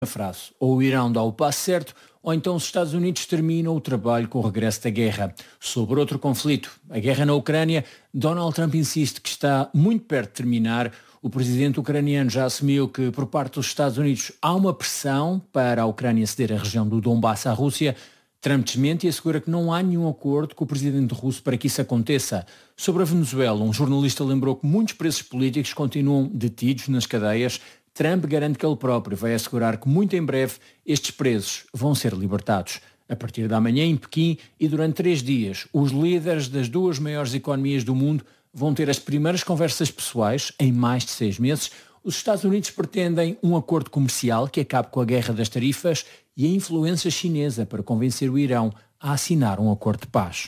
frase: ou o Irão dá o passo certo, ou então os Estados Unidos terminam o trabalho com o regresso da guerra. Sobre outro conflito, a guerra na Ucrânia, Donald Trump insiste que está muito perto de terminar. O presidente ucraniano já assumiu que, por parte dos Estados Unidos, há uma pressão para a Ucrânia ceder a região do Donbass à Rússia. Trump desmente e assegura que não há nenhum acordo com o presidente russo para que isso aconteça. Sobre a Venezuela, um jornalista lembrou que muitos presos políticos continuam detidos nas cadeias. Trump garante que ele próprio vai assegurar que muito em breve estes presos vão ser libertados. A partir da manhã em Pequim e durante 3 dias, os líderes das 2 maiores economias do mundo vão ter as primeiras conversas pessoais em mais de 6 meses. Os Estados Unidos pretendem um acordo comercial que acabe com a guerra das tarifas e a influência chinesa para convencer o Irão a assinar um acordo de paz.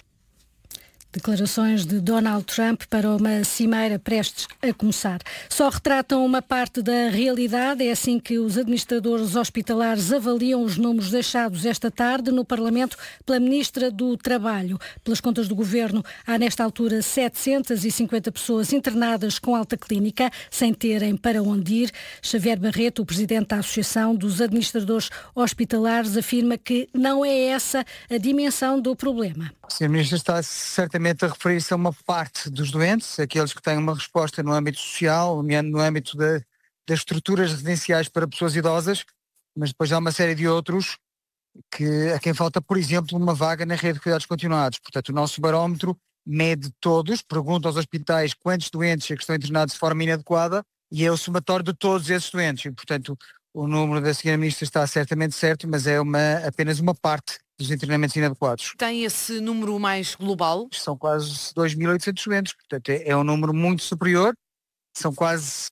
Declarações de Donald Trump para uma cimeira prestes a começar. Só retratam uma parte da realidade. É assim que os administradores hospitalares avaliam os números deixados esta tarde no Parlamento pela Ministra do Trabalho. Pelas contas do Governo, há nesta altura 750 pessoas internadas com alta clínica, sem terem para onde ir. Xavier Barreto, o presidente da Associação dos Administradores Hospitalares, afirma que não é essa a dimensão do problema. O Sr. Ministro está certamente a referir-se a uma parte dos doentes, aqueles que têm uma resposta no âmbito social, no âmbito das estruturas residenciais para pessoas idosas, mas depois há uma série de outros a quem falta, por exemplo, uma vaga na rede de cuidados continuados. Portanto, o nosso barómetro mede todos, pergunta aos hospitais quantos doentes é que estão internados de forma inadequada e é o somatório de todos esses doentes. E, portanto, o número da Sra. Ministra está certamente certo, mas é apenas uma parte dos internamentos inadequados. Tem esse número mais global? São quase 2.800 doentes, portanto é um número muito superior. São quase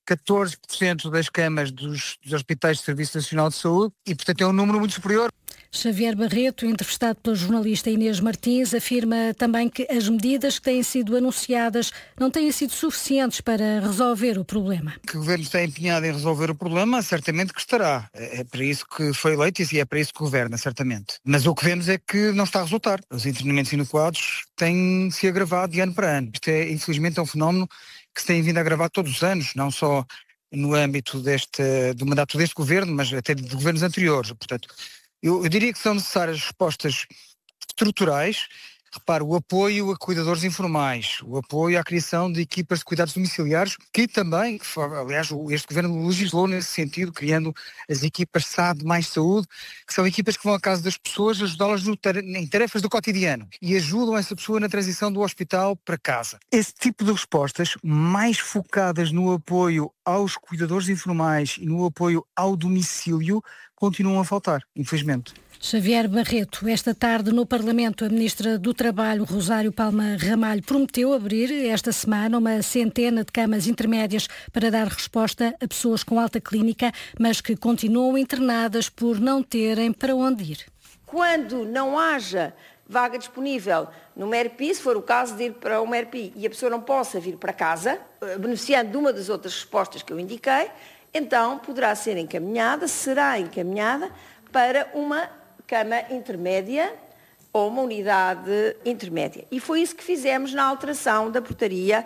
14% das camas dos hospitais de Serviço Nacional de Saúde e, portanto, é um número muito superior. Xavier Barreto, entrevistado pela jornalista Inês Martins, afirma também que as medidas que têm sido anunciadas não têm sido suficientes para resolver o problema. Que o Governo está empenhado em resolver o problema, certamente que estará. É para isso que foi eleito e é para isso que governa, certamente. Mas o que vemos é que não está a resultar. Os internamentos inadequados têm se agravado de ano para ano. Isto infelizmente, é um fenómeno que se tem vindo a agravar todos os anos, não só no âmbito do mandato deste governo, mas até de governos anteriores. Portanto, eu diria que são necessárias respostas estruturais. Repare, o apoio a cuidadores informais, o apoio à criação de equipas de cuidados domiciliares, que também, aliás, este governo legislou nesse sentido, criando as equipas SAD mais saúde, que são equipas que vão à casa das pessoas, ajudá-las em tarefas do cotidiano e ajudam essa pessoa na transição do hospital para casa. Esse tipo de respostas, mais focadas no apoio aos cuidadores informais e no apoio ao domicílio, continuam a faltar, infelizmente. Xavier Barreto, esta tarde no Parlamento, a Ministra do Trabalho, Rosário Palma Ramalho, prometeu abrir esta semana uma centena de camas intermédias para dar resposta a pessoas com alta clínica, mas que continuam internadas por não terem para onde ir. Quando não haja vaga disponível no MERPI, se for o caso de ir para o MERPI e a pessoa não possa vir para casa, beneficiando de uma das outras respostas que eu indiquei, então poderá ser encaminhada, será encaminhada para uma cama intermédia ou uma unidade intermédia. E foi isso que fizemos na alteração da portaria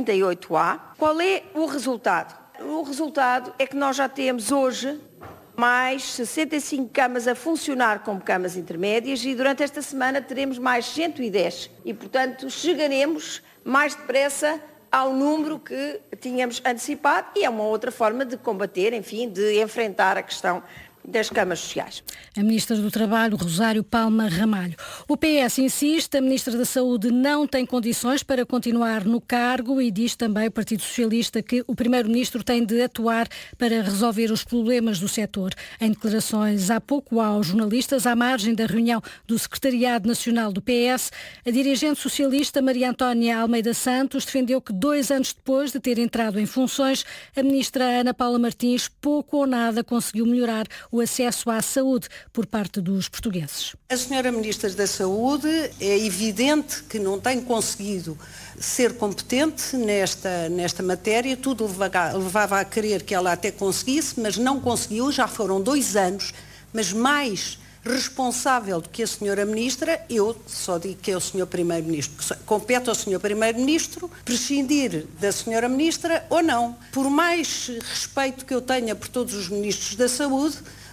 38A. Qual é o resultado? O resultado é que nós já temos hoje mais 65 camas a funcionar como camas intermédias e durante esta semana teremos mais 110. E, portanto, chegaremos mais depressa ao número que tínhamos antecipado e é uma outra forma de combater, enfim, de enfrentar a questão das camas sociais. A Ministra do Trabalho, Rosário Palma Ramalho. O PS insiste, a Ministra da Saúde não tem condições para continuar no cargo e diz também o Partido Socialista que o Primeiro-Ministro tem de atuar para resolver os problemas do setor. Em declarações há pouco aos jornalistas, à margem da reunião do Secretariado Nacional do PS, a dirigente socialista Maria Antónia Almeida Santos defendeu que 2 anos depois de ter entrado em funções, a Ministra Ana Paula Martins pouco ou nada conseguiu melhorar o acesso à saúde por parte dos portugueses. A senhora Ministra da Saúde é evidente que não tem conseguido ser competente nesta matéria, tudo levava a crer que ela até conseguisse, mas não conseguiu, já foram 2 anos, mas mais responsável do que a senhora Ministra, eu só digo que é o senhor Primeiro-Ministro. Compete ao senhor Primeiro-Ministro prescindir da senhora Ministra ou não. Por mais respeito que eu tenha por todos os Ministros da Saúde,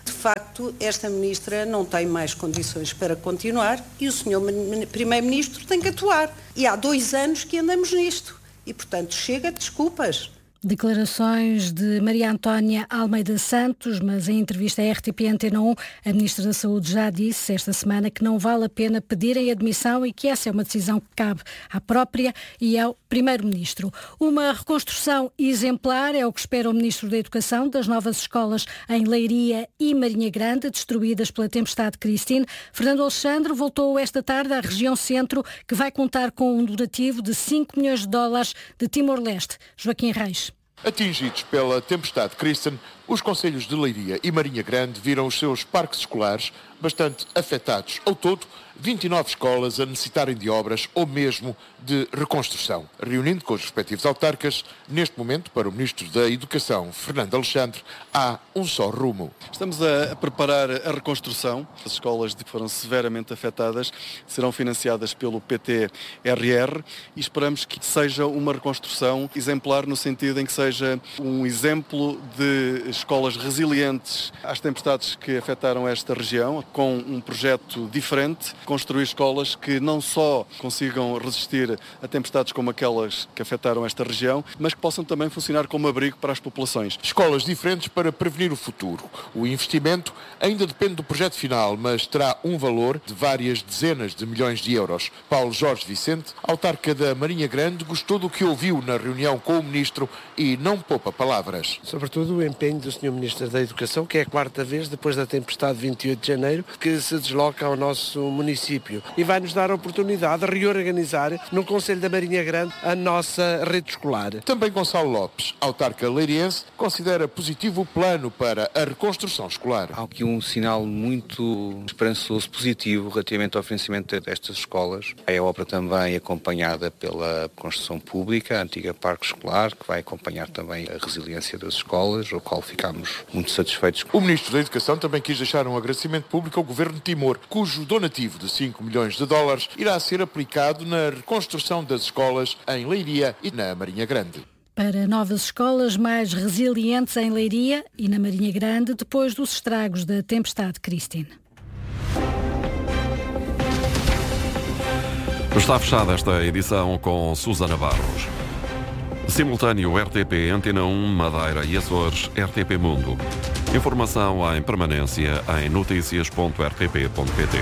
De facto, esta ministra não tem mais condições para continuar e o senhor primeiro-ministro tem que atuar. E há 2 anos que andamos nisto. E, portanto, chega de desculpas. Declarações de Maria Antónia Almeida Santos, mas em entrevista à RTP Antena 1, a Ministra da Saúde já disse esta semana que não vale a pena pedirem admissão e que essa é uma decisão que cabe à própria e ao Primeiro-Ministro. Uma reconstrução exemplar é o que espera o Ministro da Educação das novas escolas em Leiria e Marinha Grande, destruídas pela tempestade Christine. Fernando Alexandre voltou esta tarde à região centro, que vai contar com um donativo de $5 milhões de Timor-Leste. Joaquim Reis. Atingidos pela tempestade Christine, os concelhos de Leiria e Marinha Grande viram os seus parques escolares bastante afetados. Ao todo, 29 escolas a necessitarem de obras ou mesmo de reconstrução. Reunindo com os respectivos autarcas, neste momento, para o Ministro da Educação, Fernando Alexandre, há um só rumo. Estamos a preparar a reconstrução. As escolas que foram severamente afetadas serão financiadas pelo PTRR e esperamos que seja uma reconstrução exemplar no sentido em que seja um exemplo de escolas resilientes às tempestades que afetaram esta região, com um projeto diferente, construir escolas que não só consigam resistir a tempestades como aquelas que afetaram esta região, mas que possam também funcionar como abrigo para as populações. Escolas diferentes para prevenir o futuro. O investimento ainda depende do projeto final, mas terá um valor de várias dezenas de milhões de euros. Paulo Jorge Vicente, autarca da Marinha Grande, gostou do que ouviu na reunião com o Ministro e não poupa palavras. Sobretudo o empenho do Sr. Ministro da Educação, que é a 4ª vez, depois da tempestade de 28 de janeiro, que se desloca ao nosso município e vai-nos dar a oportunidade de reorganizar no Conselho da Marinha Grande a nossa rede escolar. Também Gonçalo Lopes, autarca leiriense, considera positivo o plano para a reconstrução escolar. Há aqui um sinal muito esperançoso, positivo, relativamente ao financiamento destas escolas. É a obra também acompanhada pela construção pública, a antiga parque escolar, que vai acompanhar também a resiliência das escolas, ao qual ficamos muito satisfeitos. O Ministro da Educação também quis deixar um agradecimento público ao Governo de Timor, cujo donativo de $5 milhões irá ser aplicado na reconstrução das escolas em Leiria e na Marinha Grande. Para novas escolas mais resilientes em Leiria e na Marinha Grande, depois dos estragos da tempestade Christine. Está fechada esta edição com Susana Barros. Simultâneo RTP Antena 1, Madeira e Açores, RTP Mundo. Informação em permanência em noticias.rtp.pt.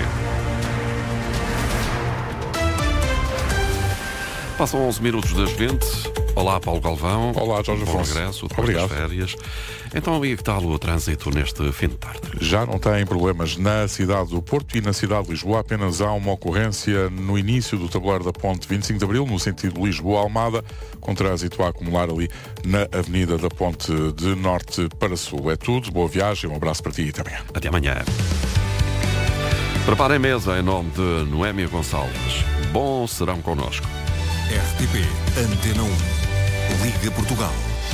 Passam 11 minutos das 20. Olá, Paulo Galvão. Olá, Jorge Afonso. Bom regresso, depois das férias. Então, e que tal o trânsito neste fim de tarde? Já não tem problemas na cidade do Porto e na cidade de Lisboa. Apenas há uma ocorrência no início do tabuleiro da Ponte 25 de Abril, no sentido Lisboa-Almada, com trânsito a acumular ali na Avenida da Ponte de Norte para Sul. É tudo. Boa viagem. Um abraço para ti e até amanhã. Até amanhã. Preparem mesa em nome de Noémia Gonçalves. Bom serão connosco. RTP Antena 1. Liga Portugal.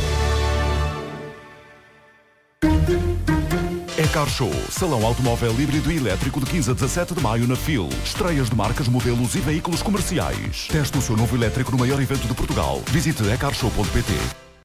Car Show, salão automóvel híbrido e elétrico de 15 a 17 de maio na FIL. Estreias de marcas, modelos e veículos comerciais. Teste o seu novo elétrico no maior evento de Portugal. Visite ecarshow.pt.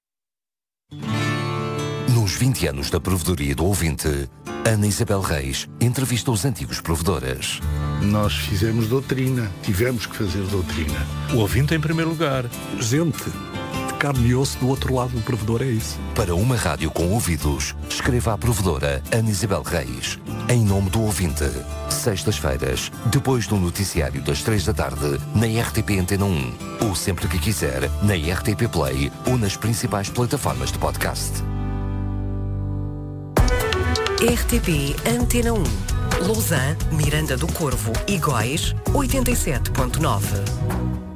Nos 20 anos da provedoria do ouvinte, Ana Isabel Reis entrevistou os antigos provedores. Nós fizemos doutrina, tivemos que fazer doutrina. O ouvinte em primeiro lugar. Gente de carne e osso do outro lado do provedor, é isso. Para uma rádio com ouvidos, escreva à provedora Ana Isabel Reis. Em nome do ouvinte. Sextas-feiras, depois do noticiário das 3 da tarde, na RTP Antena 1. Ou sempre que quiser, na RTP Play ou nas principais plataformas de podcast. RTP Antena 1. Lausanne, Miranda do Corvo e Góis, 87.9.